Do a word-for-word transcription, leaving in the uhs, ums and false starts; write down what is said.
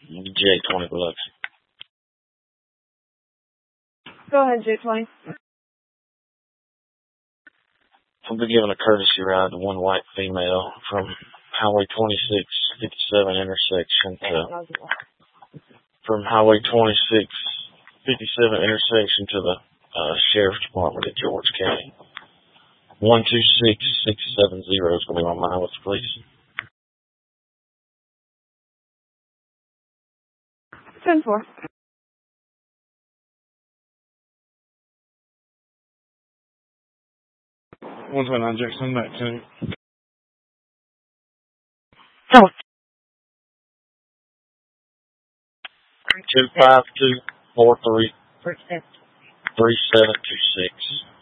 J twenty Biloxi. Go ahead, J twenty. We'll be giving a courtesy ride to one white female from Highway twenty-six fifty-seven intersection to, from Highway twenty-six fifty-seven intersection to the uh, Sheriff's Department of George County. one two six six seven zero is going to be on mine with the police. ten four. one twenty-nine Jackson, back to Oh. two five two four three three seven two six.